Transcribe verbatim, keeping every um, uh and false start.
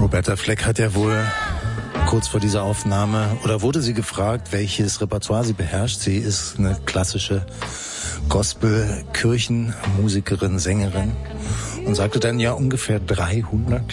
Roberta Fleck hat ja wohl kurz vor dieser Aufnahme, oder wurde sie gefragt, welches Repertoire sie beherrscht. Sie ist eine klassische Gospel-Kirchenmusikerin, Sängerin und sagte dann ja ungefähr dreihundert.